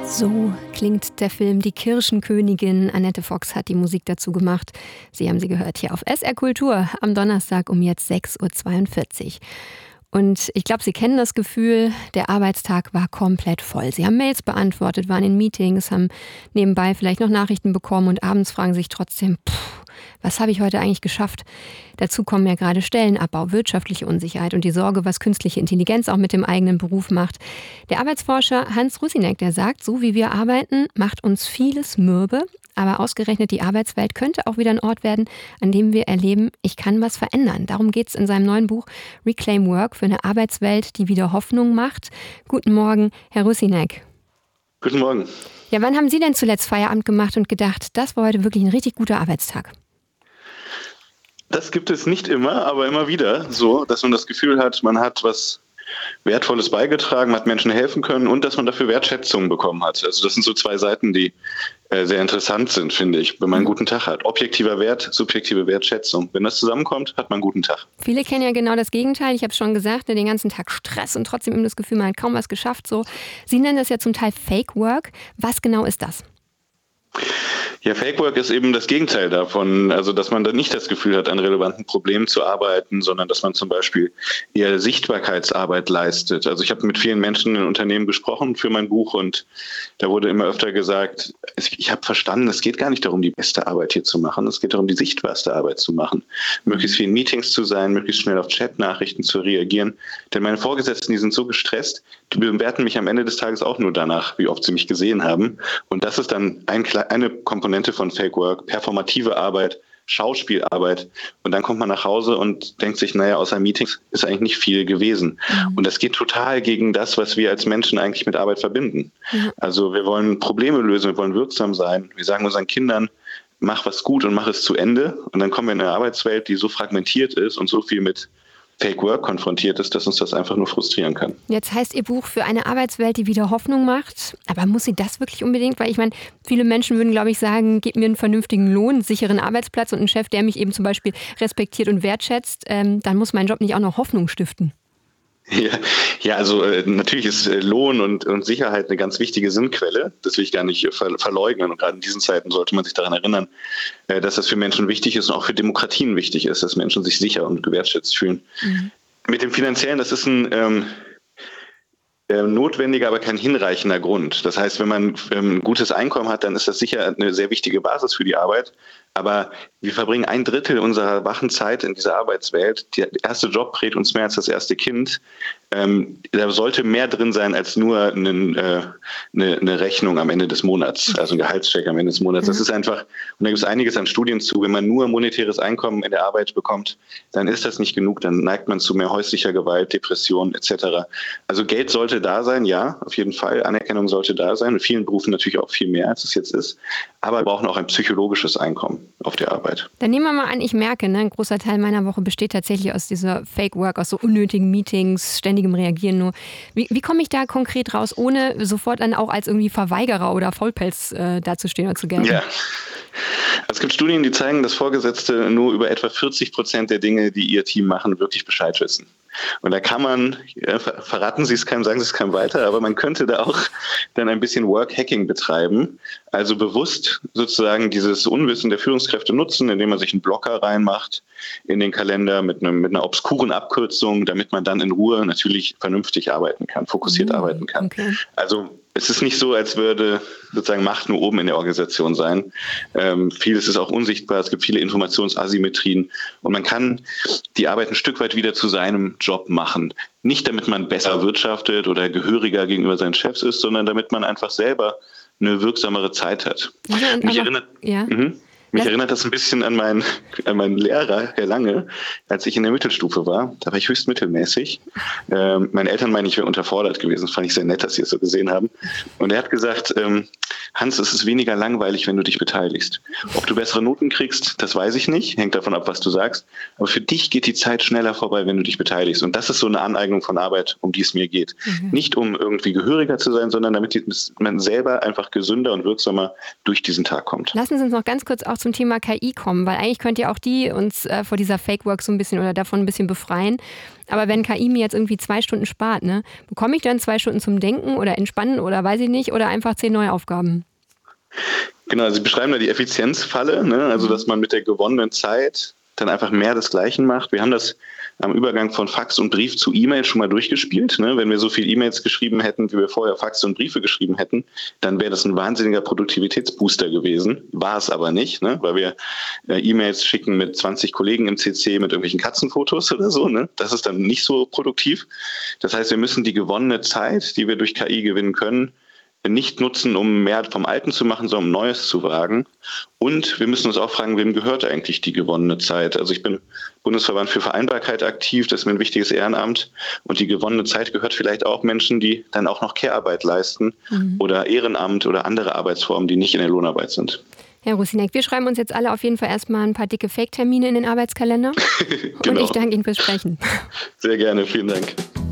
So klingt der Film Die Kirschenkönigin. Annette Fox hat die Musik dazu gemacht. Sie haben sie gehört hier auf SR Kultur am Donnerstag um jetzt 6.42 Uhr. Und ich glaube, Sie kennen das Gefühl, der Arbeitstag war komplett voll. Sie haben Mails beantwortet, waren in Meetings, haben nebenbei vielleicht noch Nachrichten bekommen und abends fragen sich trotzdem, was habe ich heute eigentlich geschafft? Dazu kommen ja gerade Stellenabbau, wirtschaftliche Unsicherheit und die Sorge, was künstliche Intelligenz auch mit dem eigenen Beruf macht. Der Arbeitsforscher Hans Rusinek, der sagt, so wie wir arbeiten, macht uns vieles mürbe. Aber ausgerechnet die Arbeitswelt könnte auch wieder ein Ort werden, an dem wir erleben, ich kann was verändern. Darum geht es in seinem neuen Buch Reclaim Work für eine Arbeitswelt, die wieder Hoffnung macht. Guten Morgen, Herr Rusinek. Guten Morgen. Ja, wann haben Sie denn zuletzt Feierabend gemacht und gedacht, das war heute wirklich ein richtig guter Arbeitstag? Das gibt es nicht immer, aber immer wieder so, dass man das Gefühl hat, man hat was Wertvolles beigetragen, hat Menschen helfen können und dass man dafür Wertschätzung bekommen hat. Also das sind so zwei Seiten, die sehr interessant sind, finde ich, wenn man einen guten Tag hat. Objektiver Wert, subjektive Wertschätzung. Wenn das zusammenkommt, hat man einen guten Tag. Viele kennen ja genau das Gegenteil. Ich habe es schon gesagt, den ganzen Tag Stress und trotzdem immer das Gefühl, man hat kaum was geschafft. So. Sie nennen das ja zum Teil Fake Work. Was genau ist das? Ja, Fake Work ist eben das Gegenteil davon, also dass man dann nicht das Gefühl hat, an relevanten Problemen zu arbeiten, sondern dass man zum Beispiel eher Sichtbarkeitsarbeit leistet. Also ich habe mit vielen Menschen in Unternehmen gesprochen für mein Buch und da wurde immer öfter gesagt, ich habe verstanden, es geht gar nicht darum, die beste Arbeit hier zu machen, es geht darum, die sichtbarste Arbeit zu machen, möglichst viel in Meetings zu sein, möglichst schnell auf Chatnachrichten zu reagieren, denn meine Vorgesetzten, die sind so gestresst, die bewerten mich am Ende des Tages auch nur danach, wie oft sie mich gesehen haben und das ist dann eine Komponente von Fake Work, performative Arbeit, Schauspielarbeit und dann kommt man nach Hause und denkt sich, naja, außer Meetings ist eigentlich nicht viel gewesen. Und das geht total gegen das, was wir als Menschen eigentlich mit Arbeit verbinden. Also wir wollen Probleme lösen, wir wollen wirksam sein. Wir sagen unseren Kindern, mach was gut und mach es zu Ende und dann kommen wir in eine Arbeitswelt, die so fragmentiert ist und so viel mit Fake Work konfrontiert ist, dass uns das einfach nur frustrieren kann. Jetzt heißt Ihr Buch für eine Arbeitswelt, die wieder Hoffnung macht. Aber muss sie das wirklich unbedingt? Weil ich meine, viele Menschen würden, glaube ich, sagen, gib mir einen vernünftigen Lohn, einen sicheren Arbeitsplatz und einen Chef, der mich eben zum Beispiel respektiert und wertschätzt. Dann muss mein Job nicht auch noch Hoffnung stiften. Ja, also natürlich ist Lohn und Sicherheit eine ganz wichtige Sinnquelle. Das will ich gar nicht verleugnen. Und gerade in diesen Zeiten sollte man sich daran erinnern, dass das für Menschen wichtig ist und auch für Demokratien wichtig ist, dass Menschen sich sicher und gewertschätzt fühlen. Mit dem Finanziellen, das ist ein notwendiger, aber kein hinreichender Grund. Das heißt, wenn man ein gutes Einkommen hat, dann ist das sicher eine sehr wichtige Basis für die Arbeit. Aber wir verbringen 1/3 unserer wachen Zeit in dieser Arbeitswelt. Der erste Job prägt uns mehr als das erste Kind. Da sollte mehr drin sein als nur eine Rechnung am Ende des Monats, also ein Gehaltscheck am Ende des Monats. Das ist einfach, und da gibt es einiges an Studien zu, wenn man nur monetäres Einkommen in der Arbeit bekommt, dann ist das nicht genug, dann neigt man zu mehr häuslicher Gewalt, Depressionen etc. Also Geld sollte da sein, ja, auf jeden Fall. Anerkennung sollte da sein. In vielen Berufen natürlich auch viel mehr, als es jetzt ist. Aber wir brauchen auch ein psychologisches Einkommen auf der Arbeit. Dann nehmen wir mal an, ich merke, ein großer Teil meiner Woche besteht tatsächlich aus dieser Fake Work, aus so unnötigen Meetings, ständigem Reagieren nur. Wie komme ich da konkret raus, ohne sofort dann auch als irgendwie Verweigerer oder Vollpelz dazustehen oder zu gelten? Ja. Es gibt Studien, die zeigen, dass Vorgesetzte nur über etwa 40% der Dinge, die ihr Team machen, wirklich Bescheid wissen. Und da kann man, verraten Sie es keinem, sagen Sie es keinem weiter, aber man könnte da auch dann ein bisschen Work-Hacking betreiben. Also bewusst sozusagen dieses Unwissen der Führungskräfte nutzen, indem man sich einen Blocker reinmacht in den Kalender mit einer obskuren Abkürzung, damit man dann in Ruhe natürlich vernünftig arbeiten kann, fokussiert arbeiten kann. Okay. Also es ist nicht so, als würde sozusagen Macht nur oben in der Organisation sein. Vieles ist auch unsichtbar, es gibt viele Informationsasymmetrien und man kann die Arbeit ein Stück weit wieder zu seinem Job machen. Nicht damit man besser wirtschaftet oder gehöriger gegenüber seinen Chefs ist, sondern damit man einfach selber eine wirksamere Zeit hat. Mich erinnert das ein bisschen an meinen Lehrer, Herr Lange, als ich in der Mittelstufe war. Da war ich höchst mittelmäßig. Meine Eltern meinen, ich wäre unterfordert gewesen. Das fand ich sehr nett, dass sie es so gesehen haben. Und er hat gesagt, Hans, es ist weniger langweilig, wenn du dich beteiligst. Ob du bessere Noten kriegst, das weiß ich nicht. Hängt davon ab, was du sagst. Aber für dich geht die Zeit schneller vorbei, wenn du dich beteiligst. Und das ist so eine Aneignung von Arbeit, um die es mir geht. Nicht um irgendwie gehöriger zu sein, sondern damit man selber einfach gesünder und wirksamer durch diesen Tag kommt. Lassen Sie uns noch ganz kurz auch auch zum Thema KI kommen, weil eigentlich könnte ja auch die uns vor dieser Fake-Work so ein bisschen oder davon ein bisschen befreien. Aber wenn KI mir jetzt irgendwie 2 Stunden spart, ne, bekomme ich dann 2 Stunden zum Denken oder Entspannen oder weiß ich nicht oder einfach 10 neue Aufgaben? Genau, also Sie beschreiben da die Effizienzfalle, ne? Also dass man mit der gewonnenen Zeit dann einfach mehr des Gleichen macht. Wir haben das am Übergang von Fax und Brief zu E-Mail schon mal durchgespielt. Ne? Wenn wir so viel E-Mails geschrieben hätten, wie wir vorher Fax und Briefe geschrieben hätten, dann wäre das ein wahnsinniger Produktivitätsbooster gewesen. War es aber nicht, ne? Weil wir E-Mails schicken mit 20 Kollegen im CC mit irgendwelchen Katzenfotos oder so. Ne? Das ist dann nicht so produktiv. Das heißt, wir müssen die gewonnene Zeit, die wir durch KI gewinnen können, nicht nutzen, um mehr vom Alten zu machen, sondern um Neues zu wagen. Und wir müssen uns auch fragen, wem gehört eigentlich die gewonnene Zeit? Also ich bin Bundesverband für Vereinbarkeit aktiv, das ist mir ein wichtiges Ehrenamt. Und die gewonnene Zeit gehört vielleicht auch Menschen, die dann auch noch Care-Arbeit leisten oder Ehrenamt oder andere Arbeitsformen, die nicht in der Lohnarbeit sind. Herr Rusinek, wir schreiben uns jetzt alle auf jeden Fall erstmal ein paar dicke Fake-Termine in den Arbeitskalender. Genau. Und ich danke Ihnen fürs Sprechen. Sehr gerne, vielen Dank.